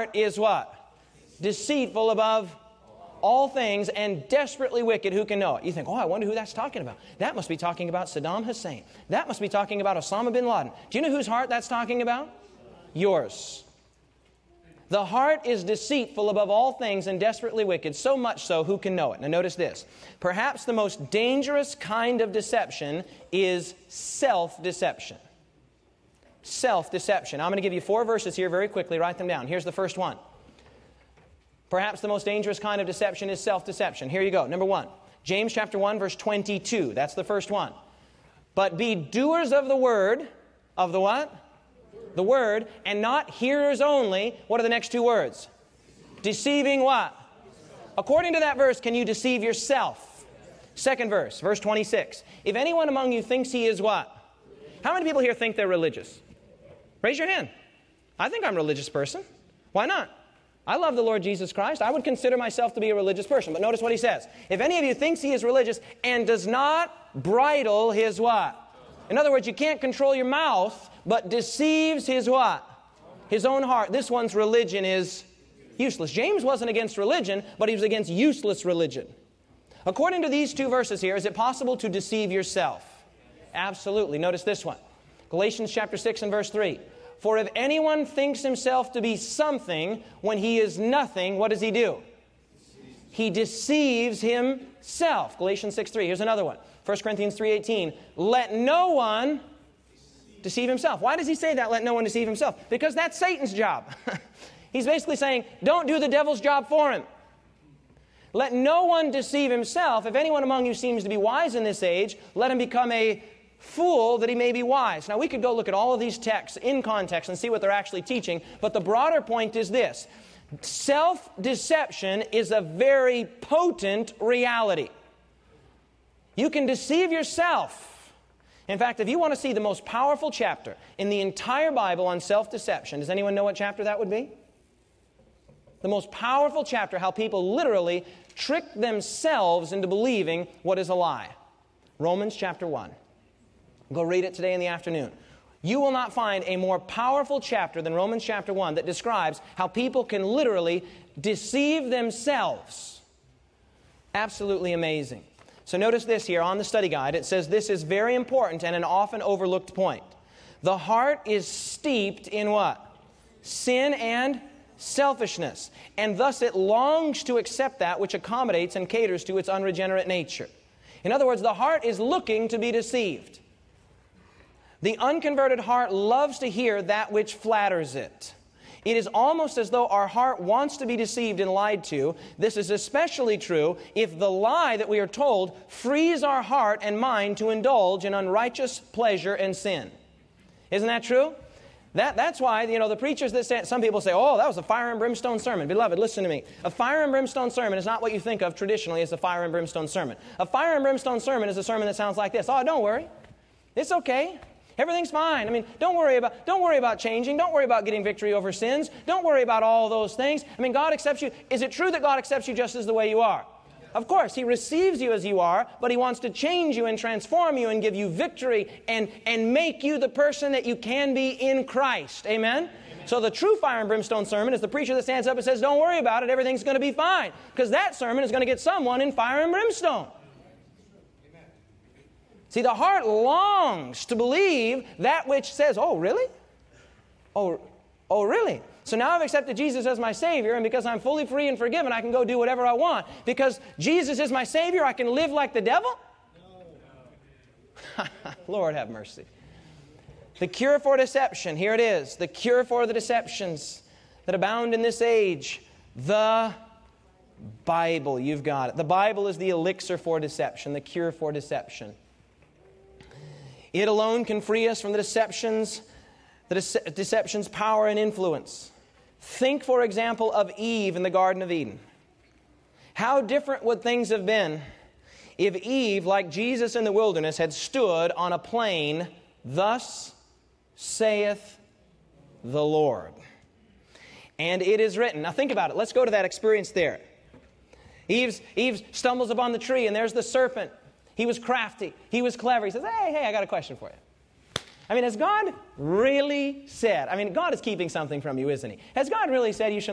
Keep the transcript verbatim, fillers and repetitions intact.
heart is what? Deceitful above all things and desperately wicked. Who can know it? You think, oh, I wonder who that's talking about. That must be talking about Saddam Hussein. That must be talking about Osama bin Laden. Do you know whose heart that's talking about? Yours. The heart is deceitful above all things and desperately wicked, so much so, who can know it? Now notice this. Perhaps the most dangerous kind of deception is self-deception. Self-deception. I'm going to give you four verses here very quickly. Write them down. Here's the first one. Perhaps the most dangerous kind of deception is self-deception. Here you go. Number one. James chapter one, verse twenty-two. That's the first one. But be doers of the word. Of the what? The word. And not hearers only. What are the next two words? Deceiving what? According to that verse, can you deceive yourself? Second verse, verse twenty-six. If anyone among you thinks he is what? How many people here think they're religious? Raise your hand. I think I'm a religious person. Why not? I love the Lord Jesus Christ. I would consider myself to be a religious person. But notice what he says. If any of you thinks he is religious and does not bridle his what? In other words, you can't control your mouth, but deceives his what? His own heart. This one's religion is useless. James wasn't against religion, but he was against useless religion. According to these two verses here, is it possible to deceive yourself? Absolutely. Notice this one. Galatians chapter six and verse three. For if anyone thinks himself to be something when he is nothing, what does he do? He deceives himself. Galatians six three. Here's another one. First Corinthians three eighteen. Let no one deceive himself. Why does he say that, let no one deceive himself? Because that's Satan's job. He's basically saying, don't do the devil's job for him. Let no one deceive himself. If anyone among you seems to be wise in this age, let him become a fool that he may be wise. Now we could go look at all of these texts in context and see what they're actually teaching, but the broader point is this. Self-deception is a very potent reality. You can deceive yourself. In fact, if you want to see the most powerful chapter in the entire Bible on self-deception, does anyone know what chapter that would be? The most powerful chapter, how people literally trick themselves into believing what is a lie. Romans chapter one. Go read it today in the afternoon. You will not find a more powerful chapter than Romans chapter one that describes how people can literally deceive themselves. Absolutely amazing. So notice this here on the study guide. It says this is very important and an often overlooked point. The heart is steeped in what? Sin and selfishness. And thus it longs to accept that which accommodates and caters to its unregenerate nature. In other words, the heart is looking to be deceived. The unconverted heart loves to hear that which flatters it. It is almost as though our heart wants to be deceived and lied to. This is especially true if the lie that we are told frees our heart and mind to indulge in unrighteous pleasure and sin. Isn't that true? That, that's why, you know, the preachers that say, some people say, oh, that was a fire and brimstone sermon. Beloved, listen to me. A fire and brimstone sermon is not what you think of traditionally as a fire and brimstone sermon. A fire and brimstone sermon is a sermon that sounds like this. Oh, don't worry. It's okay. Everything's fine. I mean, don't worry about don't worry about changing. Don't worry about getting victory over sins. Don't worry about all those things. I mean, God accepts you. Is it true that God accepts you just as the way you are? Of course, He receives you as you are, but He wants to change you and transform you and give you victory and, and make you the person that you can be in Christ. Amen? Amen? So the true fire and brimstone sermon is the preacher that stands up and says, don't worry about it, everything's going to be fine. Because that sermon is going to get someone in fire and brimstone. See, the heart longs to believe that which says, oh, really? Oh, oh, really? So now I've accepted Jesus as my Savior, and because I'm fully free and forgiven, I can go do whatever I want. Because Jesus is my Savior, I can live like the devil? No. Lord have mercy. The cure for deception, here it is. The cure for the deceptions that abound in this age. The Bible, you've got it. The Bible is the elixir for deception, the cure for deception. It alone can free us from the deceptions, the dece- deception's power and influence. Think, for example, of Eve in the Garden of Eden. How different would things have been if Eve, like Jesus in the wilderness, had stood on a plain, thus saith the Lord. And it is written. Now think about it. Let's go to that experience there. Eve's, Eve stumbles upon the tree, and there's the serpent. He was crafty. He was clever. He says, hey, hey, I got a question for you. I mean, has God really said, I mean, God is keeping something from you, isn't He? Has God really said you should